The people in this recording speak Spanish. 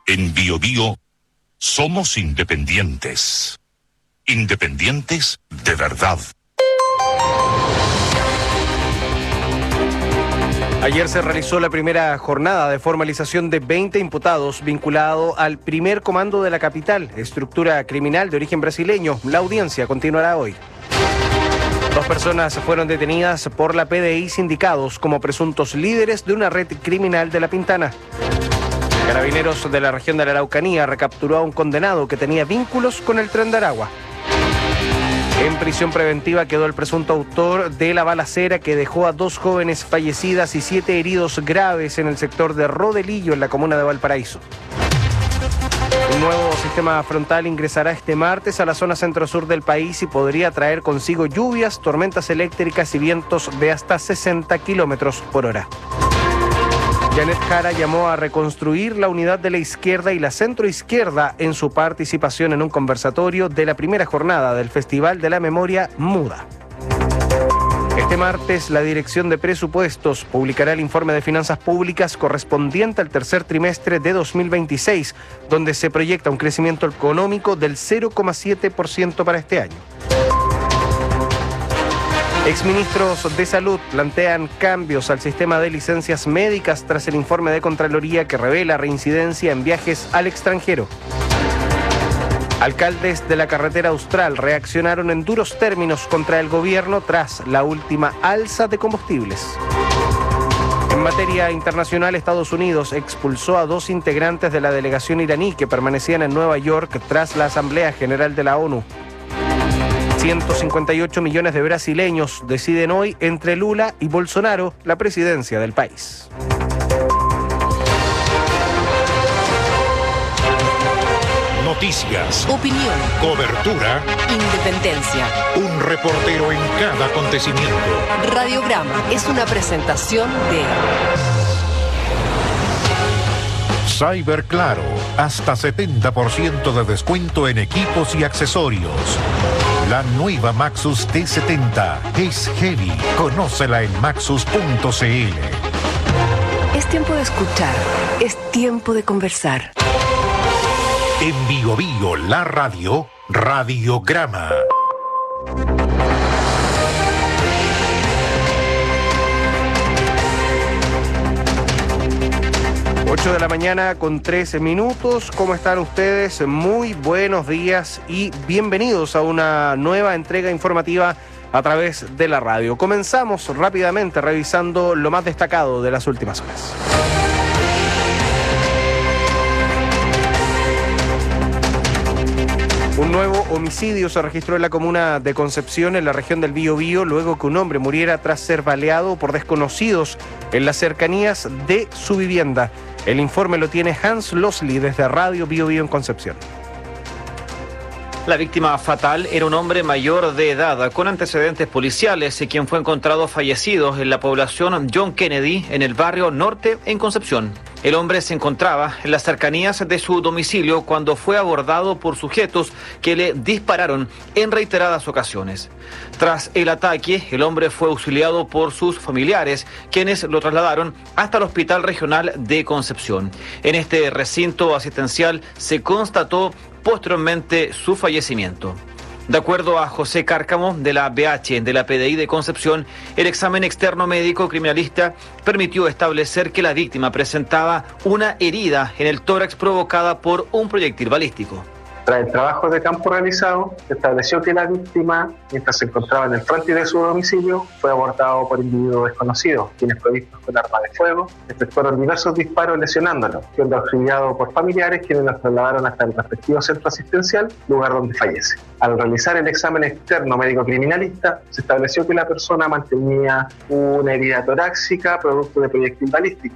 En BioBio somos independientes. Independientes de verdad. Ayer se realizó la primera jornada de formalización de 20 imputados vinculados al primer comando de la capital, estructura criminal de origen brasileño. La audiencia continuará hoy. 2 personas fueron detenidas por la PDI sindicados como presuntos líderes de una red criminal de La Pintana. Carabineros de la región de la Araucanía recapturó a un condenado que tenía vínculos con el Tren de Aragua. En prisión preventiva quedó el presunto autor de la balacera que dejó a 2 jóvenes fallecidas y 7 heridos graves en el sector de Rodelillo, en la comuna de Valparaíso. Un nuevo sistema frontal ingresará este martes a la zona centro-sur del país y podría traer consigo lluvias, tormentas eléctricas y vientos de hasta 60 kilómetros por hora. Janet Jara llamó a reconstruir la unidad de la izquierda y la centroizquierda en su participación en un conversatorio de la primera jornada del Festival de la Memoria Muda. Este martes, la Dirección de Presupuestos publicará el informe de finanzas públicas correspondiente al tercer trimestre de 2026, donde se proyecta un crecimiento económico del 0,7% para este año. Exministros de Salud plantean cambios al sistema de licencias médicas tras el informe de Contraloría que revela reincidencia en viajes al extranjero. Alcaldes de la carretera austral reaccionaron en duros términos contra el gobierno tras la última alza de combustibles. En materia internacional, Estados Unidos expulsó a 2 integrantes de la delegación iraní que permanecían en Nueva York tras la Asamblea General de la ONU. 158 millones de brasileños deciden hoy entre Lula y Bolsonaro la presidencia del país. Noticias, opinión, cobertura, independencia. un reportero en cada acontecimiento. Radiograma es una presentación de Cyberclaro, hasta 70% de descuento en equipos y accesorios. La nueva Maxus T70 es heavy. Conócela en maxus.cl. Es tiempo de escuchar, es tiempo de conversar. En BioBio, la radio, Radiograma. Ocho de la mañana con 13 minutos. ¿Cómo están ustedes? Muy buenos días y bienvenidos a una nueva entrega informativa a través de la radio. Comenzamos rápidamente revisando lo más destacado de las últimas horas. Un nuevo homicidio se registró en la comuna de Concepción, en la región del Biobío, luego que un hombre muriera tras ser baleado por desconocidos en las cercanías de su vivienda. El informe lo tiene Hans Losli desde Radio Biobío en Concepción. La víctima fatal era un hombre mayor de edad con antecedentes policiales, quien fue encontrado fallecido en la población John Kennedy, en el barrio Norte, en Concepción. El hombre se encontraba en las cercanías de su domicilio cuando fue abordado por sujetos que le dispararon en reiteradas ocasiones. Tras el ataque, el hombre fue auxiliado por sus familiares, quienes lo trasladaron hasta el Hospital Regional de Concepción. En este recinto asistencial se constató posteriormente su fallecimiento. De acuerdo a José Cárcamo, de la BH de la PDI de Concepción, el examen externo médico criminalista permitió establecer que la víctima presentaba una herida en el tórax provocada por un proyectil balístico. Tras el trabajo de campo realizado, se estableció que la víctima, mientras se encontraba en el frontis de su domicilio, fue abordado por individuos desconocidos, quienes provistos con arma de fuego, efectuaron diversos disparos lesionándolo, siendo auxiliado por familiares quienes los trasladaron hasta el respectivo centro asistencial, lugar donde fallece. Al realizar el examen externo médico-criminalista, se estableció que la persona mantenía una herida torácica producto de proyectil balístico.